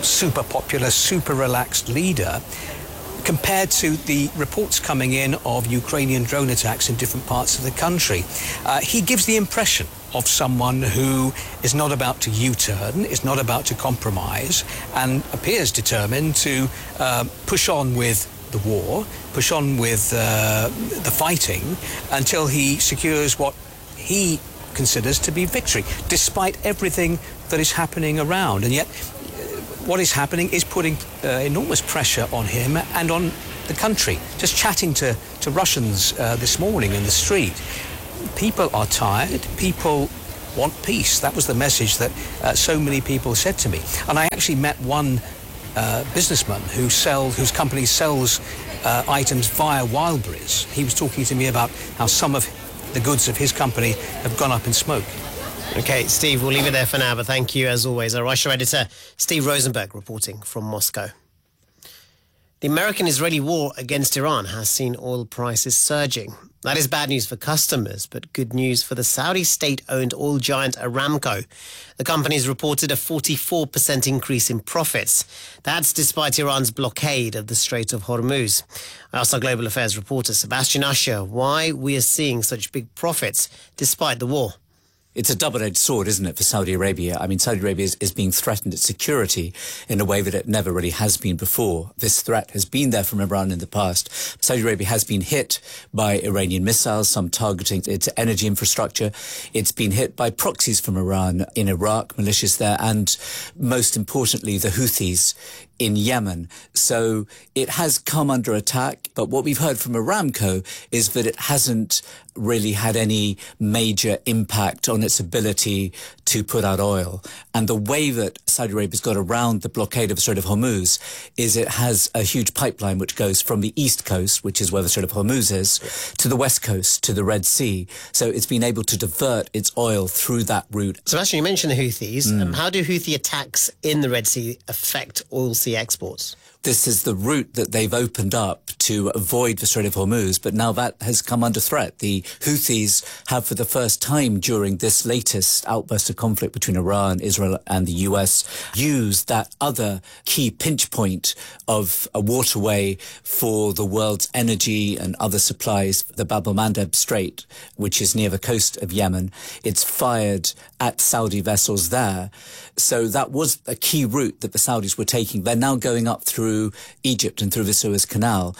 super popular, super relaxed leader, compared to the reports coming in of Ukrainian drone attacks in different parts of the country. He gives the impression of someone who is not about to U-turn, is not about to compromise, and appears determined to push on with the war, push on with the fighting until he secures what he considers to be victory, despite everything that is happening around. And yet, what is happening is putting enormous pressure on him and on the country. Just chatting to Russians this morning in the street, people are tired, people want peace. That was the message that so many people said to me. And I actually met one businessman whose company sells items via Wildberries. He was talking to me about how some of the goods of his company have gone up in smoke. OK, Steve, we'll leave it there for now, but thank you, as always. Our Russia editor, Steve Rosenberg, reporting from Moscow. The American-Israeli war against Iran has seen oil prices surging. That is bad news for customers, but good news for the Saudi state-owned oil giant Aramco. The company has reported a 44% increase in profits. That's despite Iran's blockade of the Strait of Hormuz. I asked our Global Affairs reporter, Sebastian Usher, why we are seeing such big profits despite the war. It's a double-edged sword, isn't it, for Saudi Arabia? I mean, Saudi Arabia is being threatened, its security, in a way that it never really has been before. This threat has been there from Iran in the past. Saudi Arabia has been hit by Iranian missiles, some targeting its energy infrastructure. It's been hit by proxies from Iran in Iraq, militias there, and most importantly, the Houthis in Yemen. So it has come under attack, but what we've heard from Aramco is that it hasn't really had any major impact on its ability to put out oil. And the way that Saudi Arabia's got around the blockade of the Strait of Hormuz is it has a huge pipeline which goes from the east coast, which is where the Strait of Hormuz is, to the west coast, to the Red Sea. So it's been able to divert its oil through that route. Sebastian, you mentioned the Houthis. How do Houthi attacks in the Red Sea affect oil sea exports? This is the route that they've opened up to avoid the Strait of Hormuz, but now that has come under threat. The Houthis have, for the first time during this latest outburst of conflict between Iran, Israel and the US, used that other key pinch point of a waterway for the world's energy and other supplies, the Bab el-Mandeb Strait, which is near the coast of Yemen. It's fired at Saudi vessels there. So that was a key route that the Saudis were taking. They're now going up through Egypt and through the Suez Canal.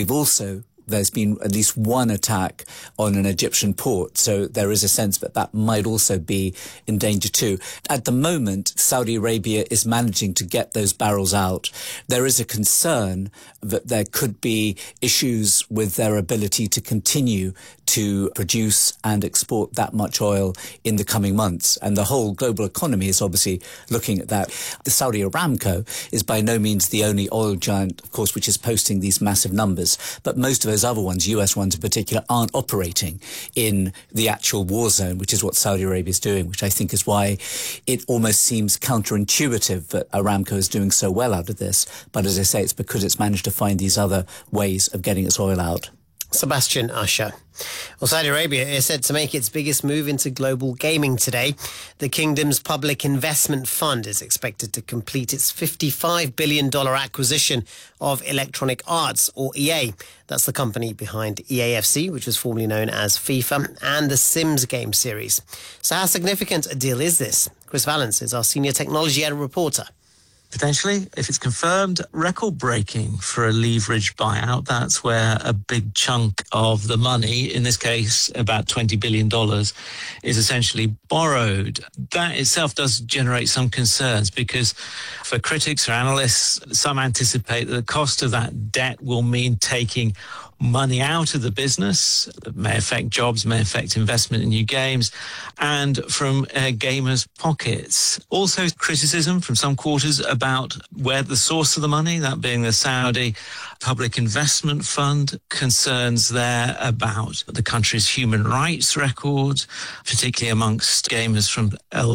There's been at least one attack on an Egyptian port, so there is a sense that that might also be in danger too. At the moment, Saudi Arabia is managing to get those barrels out. There is a concern that there could be issues with their ability to continue to produce and export that much oil in the coming months. And the whole global economy is obviously looking at that. The Saudi Aramco is by no means the only oil giant, of course, which is posting these massive numbers. But most of those other ones, US ones in particular, aren't operating in the actual war zone, which is what Saudi Arabia is doing, which I think is why it almost seems counterintuitive that Aramco is doing so well out of this. But as I say, it's because it's managed to find these other ways of getting its oil out. Sebastian Usher. Well, Saudi Arabia is set to make its biggest move into global gaming today. The kingdom's public investment fund is expected to complete its $55 billion acquisition of Electronic Arts, or EA. That's the company behind EAFC, which was formerly known as FIFA, and the Sims game series. So how significant a deal is this? Chris Valence is our senior technology editor reporter. Potentially, if it's confirmed, record-breaking for a leveraged buyout. That's where a big chunk of the money, in this case about $20 billion, is essentially borrowed. That itself does generate some concerns because for critics or analysts, some anticipate that the cost of that debt will mean taking money out of the business. That may affect jobs, may affect investment in new games, and from gamers' pockets. Also criticism from some quarters about where the source of the money, that being the Saudi Public Investment Fund, concerns there about the country's human rights record, particularly amongst gamers from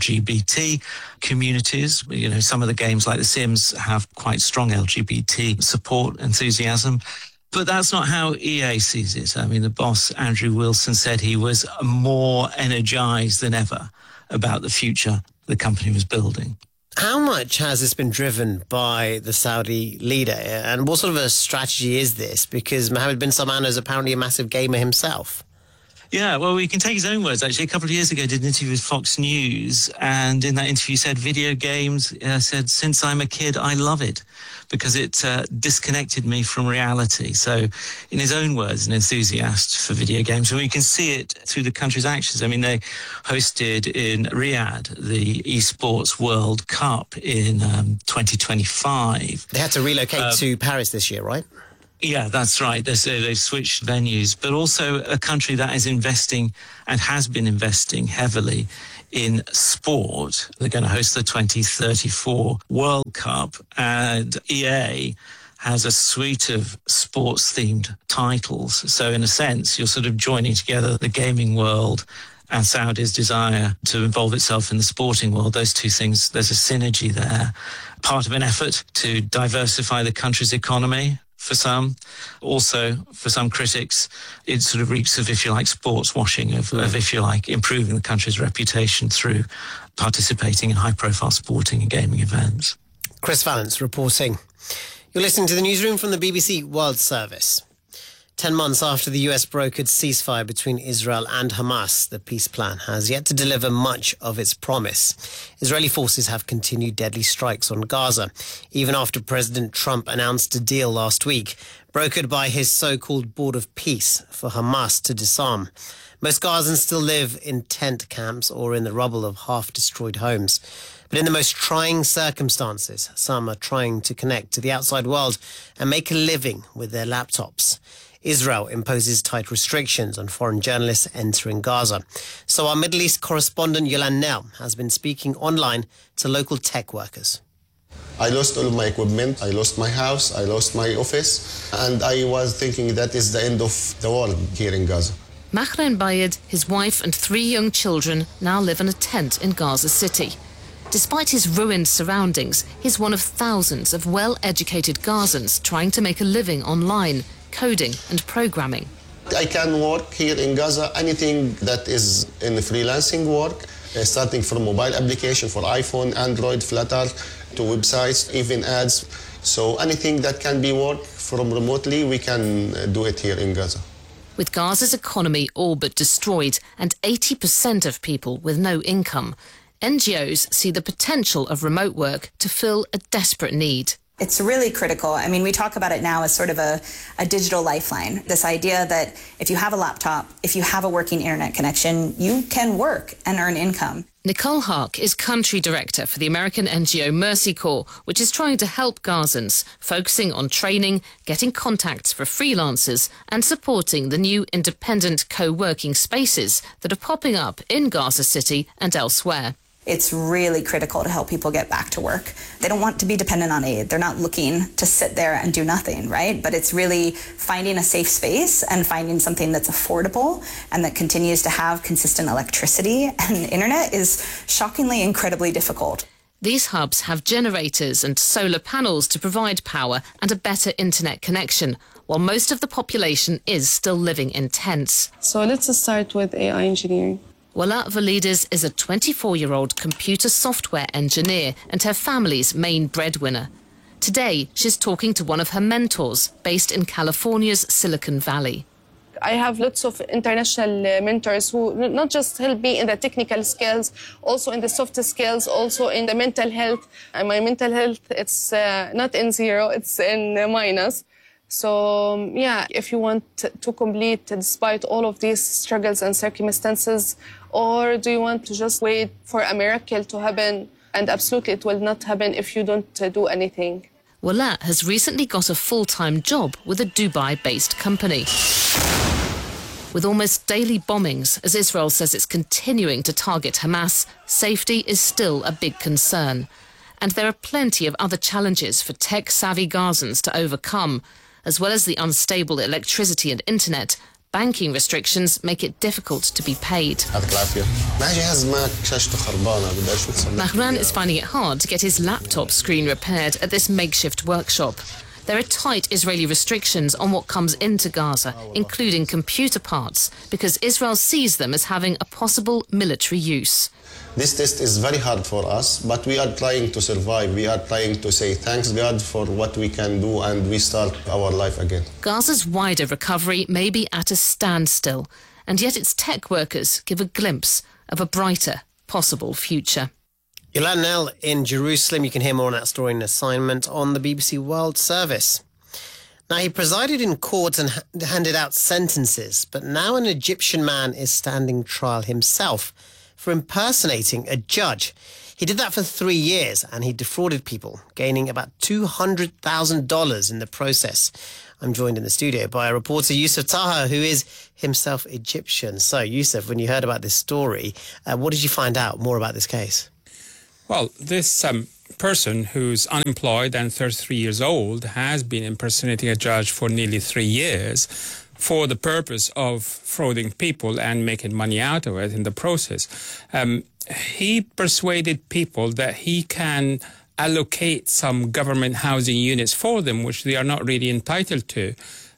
LGBT communities. You know, some of the games like The Sims have quite strong LGBT support, enthusiasm. But that's not how EA sees it. I mean, the boss, Andrew Wilson, said he was more energized than ever about the future the company was building. How much has this been driven by the Saudi leader? And what sort of a strategy is this? Because Mohammed bin Salman is apparently a massive gamer himself. Yeah, well, we can take his own words. Actually, a couple of years ago, did an interview with Fox News, and in that interview said video games, said, since I'm a kid, I love it, because it disconnected me from reality. So, in his own words, an enthusiast for video games. And we can see it through the country's actions. I mean, they hosted in Riyadh the Esports World Cup in 2025. They had to relocate to Paris this year, right? Yeah, that's right. They've switched venues, but also a country that is investing and has been investing heavily in sport. They're going to host the 2034 World Cup, and EA has a suite of sports-themed titles. So in a sense, you're sort of joining together the gaming world and Saudi's desire to involve itself in the sporting world. Those two things, there's a synergy there. Part of an effort to diversify the country's economy. For some, also for some critics, it sort of reeks of, if you like, sports washing, of if you like, improving the country's reputation through participating in high-profile sporting and gaming events. Chris Vallance reporting. You're listening to the newsroom from the BBC World Service. 10 months after the US brokered ceasefire between Israel and Hamas, the peace plan has yet to deliver much of its promise. Israeli forces have continued deadly strikes on Gaza, even after President Trump announced a deal last week, brokered by his so-called Board of Peace, for Hamas to disarm. Most Gazans still live in tent camps or in the rubble of half-destroyed homes. But in the most trying circumstances, some are trying to connect to the outside world and make a living with their laptops. Israel imposes tight restrictions on foreign journalists entering Gaza. So our Middle East correspondent Yolan Nell has been speaking online to local tech workers. I lost all of my equipment, I lost my house, I lost my office, and I was thinking that is the end of the world here in Gaza. Mahren Bayed, his wife and 3 young children now live in a tent in Gaza City. Despite his ruined surroundings, he's one of thousands of well-educated Gazans trying to make a living online, coding and programming. I can work here in Gaza, anything that is in freelancing work, starting from mobile application for iPhone, Android, Flutter, to websites, even ads. So anything that can be worked from remotely, we can do it here in Gaza. With Gaza's economy all but destroyed and 80% of people with no income, NGOs see the potential of remote work to fill a desperate need. It's really critical. I mean, we talk about it now as sort of a digital lifeline. This idea that if you have a laptop, if you have a working internet connection, you can work and earn income. Nicole Hark is country director for the American NGO Mercy Corps, which is trying to help Gazans, focusing on training, getting contacts for freelancers and supporting the new independent co-working spaces that are popping up in Gaza City and elsewhere. It's really critical to help people get back to work. They don't want to be dependent on aid. They're not looking to sit there and do nothing, right? But it's really finding a safe space and finding something that's affordable and that continues to have consistent electricity and internet is shockingly incredibly difficult. These hubs have generators and solar panels to provide power and a better internet connection, while most of the population is still living in tents. So let's start with AI engineering. Wala Valides is a 24-year-old computer software engineer and her family's main breadwinner. Today, she's talking to one of her mentors based in California's Silicon Valley. I have lots of international mentors who not just help me in the technical skills, also in the soft skills, also in the mental health. And my mental health, it's not in zero, it's in minus. So, yeah, if you want to complete despite all of these struggles and circumstances, or do you want to just wait for a miracle to happen? And absolutely it will not happen if you don't do anything. Wala has recently got a full-time job with a Dubai-based company. With almost daily bombings, as Israel says it's continuing to target Hamas, safety is still a big concern. And there are plenty of other challenges for tech-savvy Gazans to overcome. As well as the unstable electricity and internet, banking restrictions make it difficult to be paid. Mahren is finding it hard to get his laptop screen repaired at this makeshift workshop. There are tight Israeli restrictions on what comes into Gaza, including computer parts, because Israel sees them as having a possible military use. This test is very hard for us, but we are trying to survive. We are trying to say thanks God for what we can do, and we start our life again. Gaza's wider recovery may be at a standstill, and yet its tech workers give a glimpse of a brighter possible future. Ilan Nel in Jerusalem. You can hear more on that story in Assignment on the BBC World Service. Now, he presided in court and handed out sentences, but now an Egyptian man is standing trial himself for impersonating a judge. He did that for 3 years, and he defrauded people, gaining about $200,000 in the process. I'm joined in the studio by a reporter, Yusuf Taha, who is himself Egyptian. So, Yusuf, when you heard about this story, what did you find out more about this case? Well, this person who's unemployed and 33 years old has been impersonating a judge for nearly 3 years for the purpose of frauding people and making money out of it in the process. He persuaded people that he can allocate some government housing units for them, which they are not really entitled to.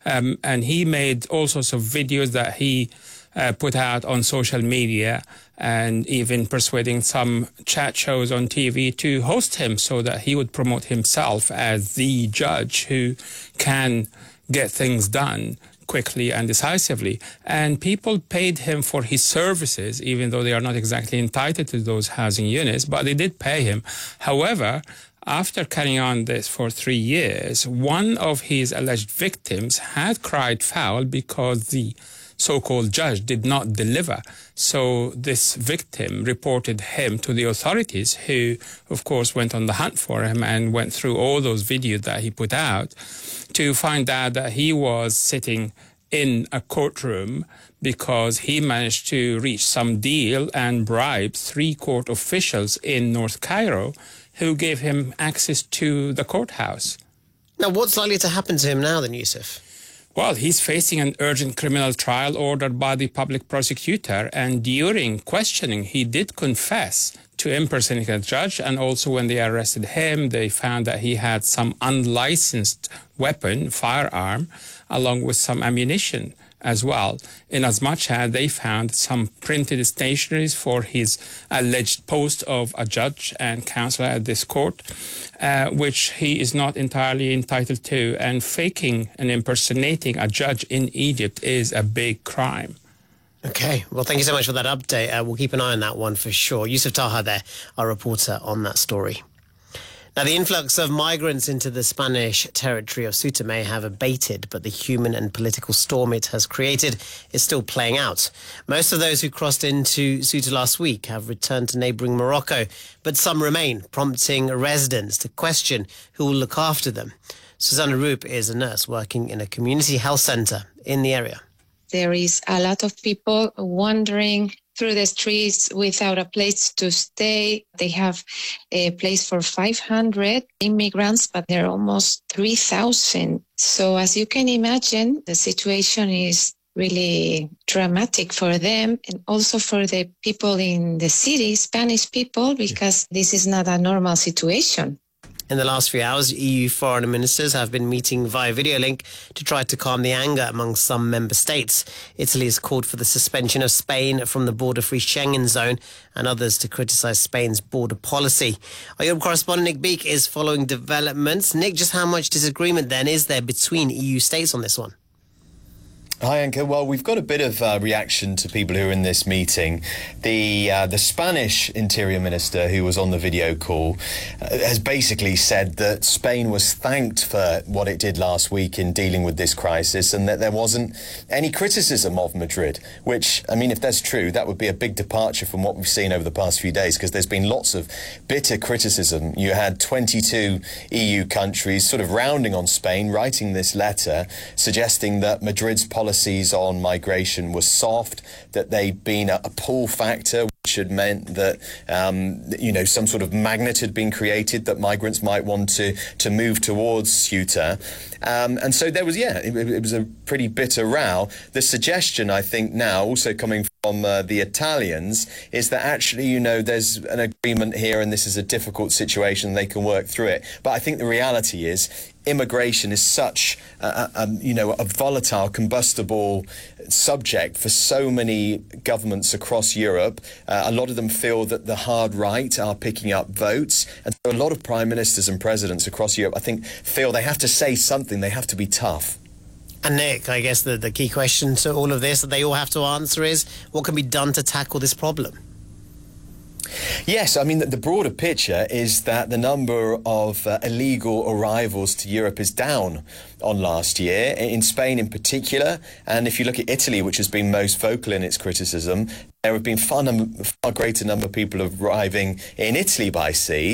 And he made all sorts of videos that he put out on social media, and even persuading some chat shows on TV to host him so that he would promote himself as the judge who can get things done quickly and decisively. And people paid him for his services, even though they are not exactly entitled to those housing units, but they did pay him. However, after carrying on this for 3 years, one of his alleged victims had cried foul because the so-called judge did not deliver. So this victim reported him to the authorities, who, of course, went on the hunt for him and went through all those videos that he put out to find out that he was sitting in a courtroom because he managed to reach some deal and bribe 3 court officials in North Cairo who gave him access to the courthouse. Now, what's likely to happen to him now then, Yusuf? Well, he's facing an urgent criminal trial ordered by the public prosecutor, and during questioning, he did confess to impersonating a judge, and also when they arrested him, they found that he had some unlicensed weapon, firearm, along with some ammunition as well, in as much as they found some printed stationeries for his alleged post of a judge and counselor at this court, which he is not entirely entitled to. And faking and impersonating a judge in Egypt is a big crime. Okay, well, thank you so much for that update. We'll keep an eye on that one for sure. Yusuf Taha there, our reporter on that story. Now, the influx of migrants into the Spanish territory of Ceuta may have abated, but the human and political storm it has created is still playing out. Most of those who crossed into Ceuta last week have returned to neighbouring Morocco, but some remain, prompting residents to question who will look after them. Susanna Roop is a nurse working in a community health centre in the area. There is a lot of people wandering through the streets without a place to stay. They have a place for 500 immigrants, but there are almost 3,000. So as you can imagine, the situation is really dramatic for them and also for the people in the city, Spanish people, because this is not a normal situation. In the last few hours, EU foreign ministers have been meeting via video link to try to calm the anger among some member states. Italy has called for the suspension of Spain from the border-free Schengen zone, and others to criticise Spain's border policy. Our Europe correspondent Nick Beek is following developments. Nick, just how much disagreement then is there between EU states on this one? Hi, Anka. Well, we've got a bit of reaction to people who are in this meeting. The Spanish Interior Minister, who was on the video call, has basically said that Spain was thanked for what it did last week in dealing with this crisis, and that there wasn't any criticism of Madrid, which, I mean, if that's true, that would be a big departure from what we've seen over the past few days, because there's been lots of bitter criticism. You had 22 EU countries sort of rounding on Spain, writing this letter, suggesting that Madrid's policies on migration were soft, that they'd been a pull factor, which had meant that, some sort of magnet had been created that migrants might want to move towards Ceuta. And so there was, it was a pretty bitter row. The suggestion, I think, now also coming from the Italians is that actually, you know, there's an agreement here and this is a difficult situation, they can work through it. But I think the reality is immigration is such a volatile, combustible subject for so many governments across Europe. A lot of them feel that the hard right are picking up votes. And so a lot of prime ministers and presidents across Europe, I think, feel they have to say something, they have to be tough. And Nick, I guess the key question to all of this that they all have to answer is, what can be done to tackle this problem? Yes, I mean, the broader picture is that the number of illegal arrivals to Europe is down on last year, in Spain in particular. And if you look at Italy, which has been most vocal in its criticism, there have been far greater number of people arriving in Italy by sea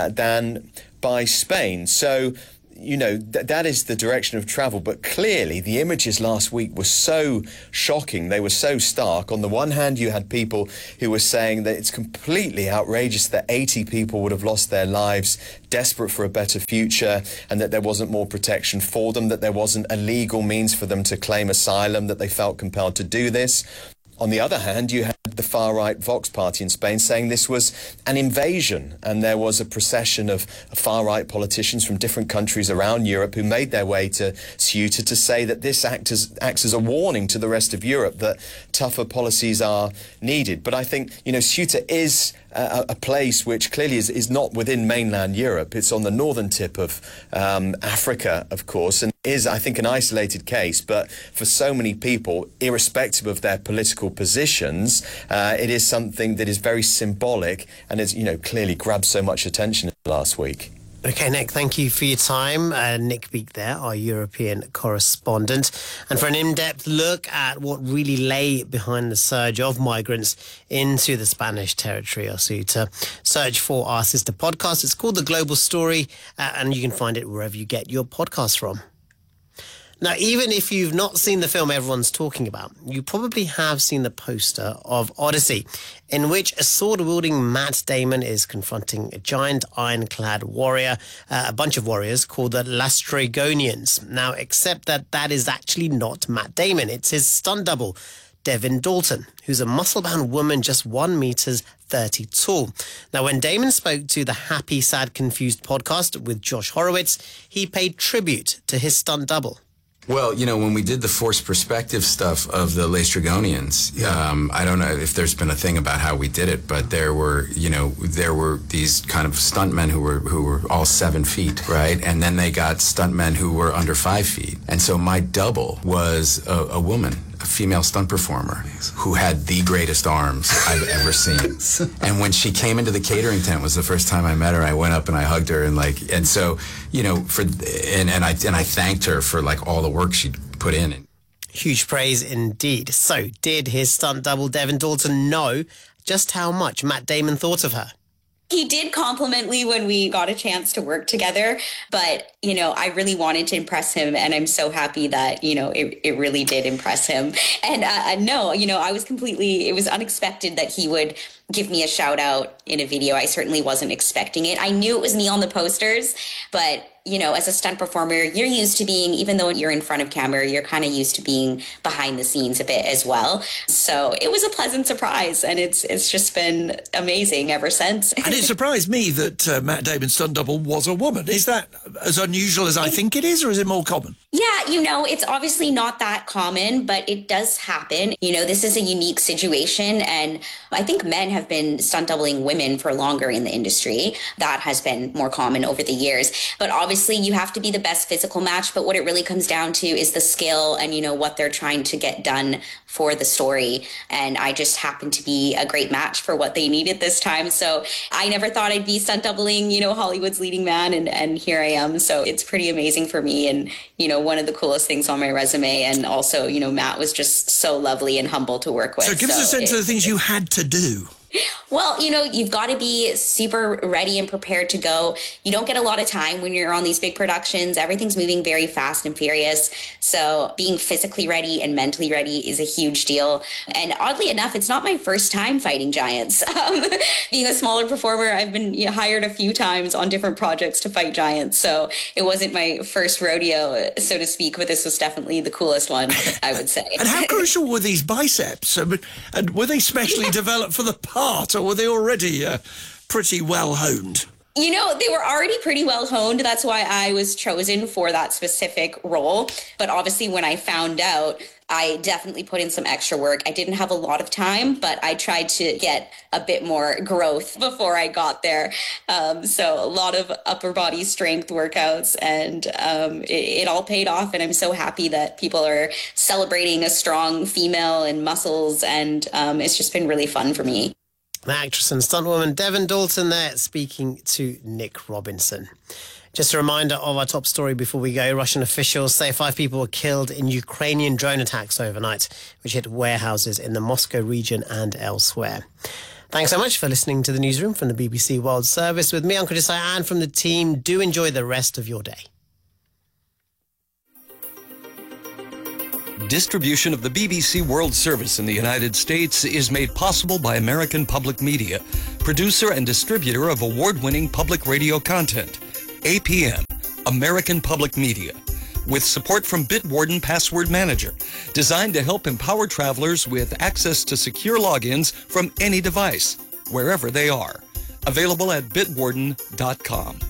than by Spain. So, you know, that is the direction of travel. But clearly, the images last week were so shocking. They were so stark. On the one hand, you had people who were saying that it's completely outrageous that 80 people would have lost their lives, desperate for a better future, and that there wasn't more protection for them, that there wasn't a legal means for them to claim asylum, that they felt compelled to do this. On the other hand, you had the far-right Vox party in Spain saying this was an invasion, and there was a procession of far-right politicians from different countries around Europe who made their way to Ceuta to say that this acts as a warning to the rest of Europe that tougher policies are needed. But I think, you know, Ceuta is a place which clearly is not within mainland Europe. It's on the northern tip of Africa, of course, and is, I think, an isolated case. But for so many people, irrespective of their political positions, it is something that is very symbolic and has, you know, clearly grabbed so much attention last week. Okay, Nick, thank you for your time. Nick Beake there, our European correspondent. And for an in-depth look at what really lay behind the surge of migrants into the Spanish territory of Ceuta, search for our sister podcast. It's called The Global Story, and you can find it wherever you get your podcasts from. Now, even if you've not seen the film everyone's talking about, you probably have seen the poster of Odyssey, in which a sword-wielding Matt Damon is confronting a giant ironclad warrior, a bunch of warriors called the Laestrygonians. Now, except that is actually not Matt Damon. It's his stunt double, Devin Dalton, who's a muscle-bound woman just 1 meter 30 tall. Now, when Damon spoke to the Happy, Sad, Confused podcast with Josh Horowitz, he paid tribute to his stunt double. Well, you know, when we did the forced perspective stuff of the Laestrygonians, I don't know if there's been a thing about how we did it, but there were these kind of stuntmen who were all 7 feet, right? And then they got stuntmen who were under 5 feet. And so my double was a woman, a female stunt performer who had the greatest arms I've ever seen. And when she came into the catering tent, was the first time I met her. I went up and I hugged her and so, you know, I thanked her for like all the work she'd put in. Huge praise indeed. So, did his stunt double Devin Dalton know just how much Matt Damon thought of her? He did compliment me when we got a chance to work together, but, you know, I really wanted to impress him, and I'm so happy that, you know, it really did impress him. And no, you know, it was unexpected that he would give me a shout out in a video. I certainly wasn't expecting it. I knew it was me on the posters, but, you know, as a stunt performer, you're used to being, even though you're in front of camera, you're kind of used to being behind the scenes a bit as well. So it was a pleasant surprise, and it's just been amazing ever since. And it surprised me that Matt Damon's stunt double was a woman. Is that as unusual as I think it is, or is it more common? Yeah, you know, it's obviously not that common, but it does happen. You know, this is a unique situation, and I think men have been stunt doubling women for longer in the industry. That has been more common over the years. But obviously, you have to be the best physical match, but what it really comes down to is the skill and, you know, what they're trying to get done for the story. And I just happened to be a great match for what they needed this time. So I never thought I'd be stunt doubling, you know, Hollywood's leading man, and here I am. So it's pretty amazing for me, and, you know, one of the coolest things on my resume. And also, you know, Matt was just so lovely and humble to work with. So give us a sense of the things you had to do. Well, you've got to be super ready and prepared to go. You don't get a lot of time when you're on these big productions. Everything's moving very fast and furious. So being physically ready and mentally ready is a huge deal. And oddly enough, it's not my first time fighting giants. Being a smaller performer, I've been hired a few times on different projects to fight giants. So it wasn't my first rodeo, so to speak, but this was definitely the coolest one, I would say. And how crucial were these biceps? And were they specially developed for the part, or were they already pretty well honed? They were already pretty well honed. That's why I was chosen for that specific role. But obviously, when I found out, I definitely put in some extra work. I didn't have a lot of time, but I tried to get a bit more growth before I got there. So a lot of upper body strength workouts, and it all paid off. And I'm so happy that people are celebrating a strong female and muscles. And it's just been really fun for me. The actress and stuntwoman Devon Dalton there speaking to Nick Robinson. Just a reminder of our top story before we go. Russian officials say 5 people were killed in Ukrainian drone attacks overnight, which hit warehouses in the Moscow region and elsewhere. Thanks so much for listening to the newsroom from the BBC World Service with me, Uncle Josiah, and from the team. Do enjoy the rest of your day. Distribution of the BBC World Service in the United States is made possible by American Public Media, producer and distributor of award-winning public radio content. APM, American Public Media, with support from Bitwarden Password Manager, designed to help empower travelers with access to secure logins from any device, wherever they are. Available at bitwarden.com.